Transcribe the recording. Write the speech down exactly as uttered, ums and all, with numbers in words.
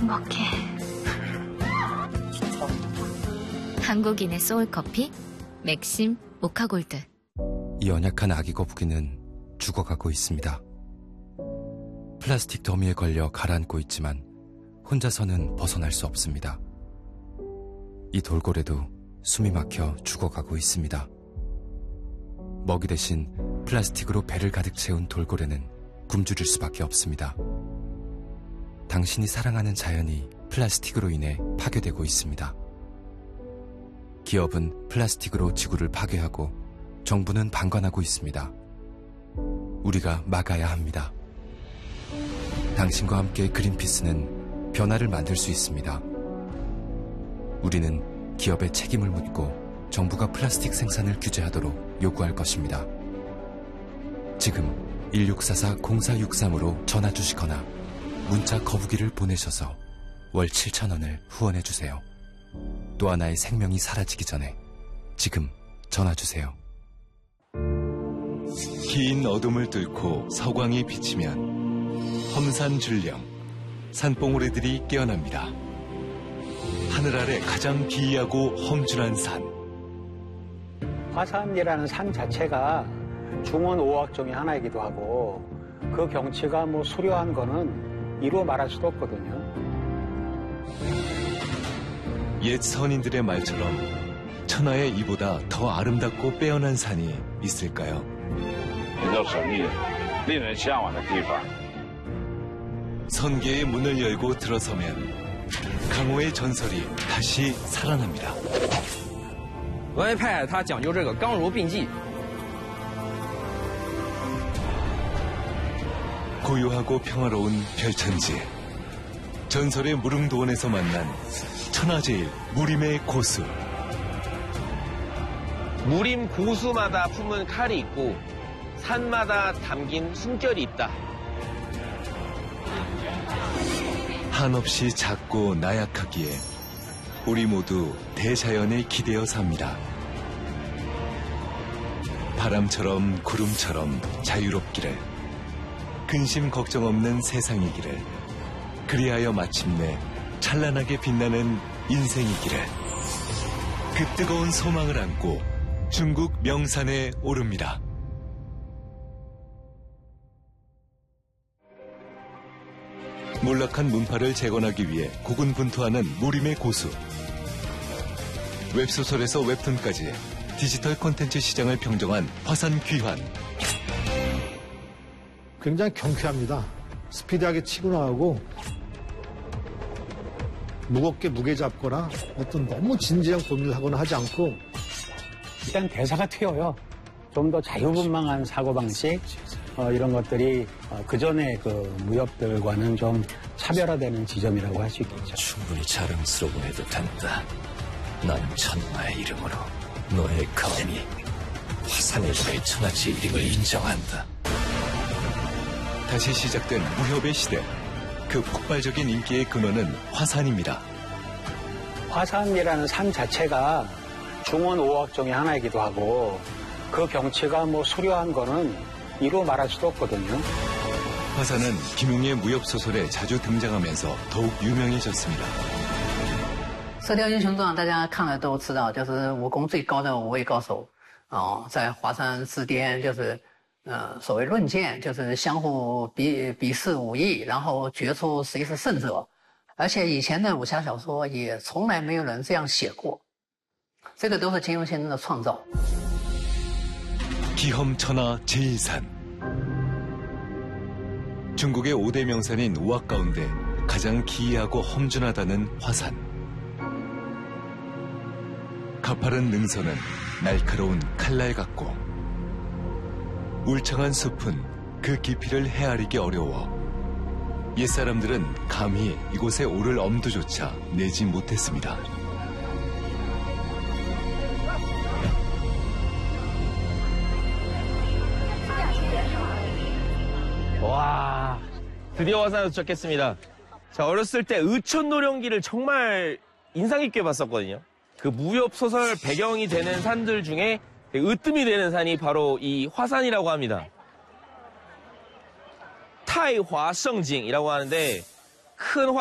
행복해. 한국인의 소울커피 맥심 모카골드. 이 연약한 아기 거북이는 죽어가고 있습니다. 플라스틱 더미에 걸려 가라앉고 있지만 혼자서는 벗어날 수 없습니다. 이 돌고래도 숨이 막혀 죽어가고 있습니다. 먹이 대신 플라스틱으로 배를 가득 채운 돌고래는 굶주릴 수밖에 없습니다. 당신이 사랑하는 자연이 플라스틱으로 인해 파괴되고 있습니다. 기업은 플라스틱으로 지구를 파괴하고 정부는 방관하고 있습니다. 우리가 막아야 합니다. 당신과 함께 그린피스는 변화를 만들 수 있습니다. 우리는 기업에 책임을 묻고 정부가 플라스틱 생산을 규제하도록 요구할 것입니다. 지금 일육사사 공사육삼으로 전화 주시거나 문자 거북이를 보내셔서 월 칠천 원을 후원해주세요. 또 하나의 생명이 사라지기 전에 지금 전화 주세요. 긴 어둠을 뚫고 서광이 비치면 험산줄령, 산봉우리들이 깨어납니다. 하늘 아래 가장 기이하고 험준한 산. 화산이라는 산 자체가 중원 오악 중의 하나이기도 하고 그 경치가 뭐 수려한 거는 이루 말할 수도 없거든요. 옛 선인들의 말처럼 천하에 이보다 더 아름답고 빼어난 산이 있을까요? 선계의 문을 열고 들어서면 강호의 전설이 다시 살아납니다. 文艺派它讲究这个刚柔并济。 고요하고 평화로운 별천지. 전설의 무릉도원에서 만난 천하제일 무림의 고수. 무림 고수마다 품은 칼이 있고 산마다 담긴 숨결이 있다. 한없이 작고 나약하기에 우리 모두 대자연에 기대어 삽니다. 바람처럼 구름처럼 자유롭기를, 근심 걱정 없는 세상이기를, 그리하여 마침내 찬란하게 빛나는 인생이기를. 그 뜨거운 소망을 안고 중국 명산에 오릅니다. 몰락한 문파를 재건하기 위해 고군분투하는 무림의 고수. 웹소설에서 웹툰까지 디지털 콘텐츠 시장을 평정한 화산 귀환. 굉장히 경쾌합니다. 스피디하게 치고 나가고 무겁게 무게 잡거나 어떤 너무 진지한 고민을 하거나 하지 않고 일단 대사가 튀어요. 좀 더 자유분방한 사고방식 어, 이런 것들이 어, 그전의 그 무협들과는 좀 차별화되는 지점이라고 할 수 있겠죠. 충분히 자랑스러워 해도 된다. 나는 천마의 이름으로 너의 감히 화산일보의 천하제일임을 인정한다. 다시 시작된 무협의 시대. 그 폭발적인 인기의 근원은 화산입니다. 화산이라는 산 자체가 중원 오악 중의 하나이기도 하고 그 경치가 뭐 수려한 거는 이루 말할 수도 없거든요. 화산은 김웅의 무협소설에 자주 등장하면서 더욱 유명해졌습니다. 射雕英雄传大家看了都知道，就是武功最高的五位高手，哦，在华山之巅，就是呃所谓论剑，就是相互比比试武艺，然后决出谁是胜者。而且以前的武侠小说也从来没有人这样写过，这个都是金庸先生的创造。 기험천하 제일산. 중국의 오 대 명산인 오악 가운데 가장 기이하고 험준하다는 화산. 가파른 능선은 날카로운 칼날 같고 울창한 숲은 그 깊이를 헤아리기 어려워 옛사람들은 감히 이곳에 오를 엄두조차 내지 못했습니다. 와, 드디어 화산에 도착했습니다. 자, 어렸을 때 의촌노령기를 정말 인상 깊게 봤었거든요. 그 무협 소설 배경이 되는 산들 중에 으뜸이 되는 산이 바로 이 화산이라고 합니다. 타이화 성징이라고 하는데 큰 화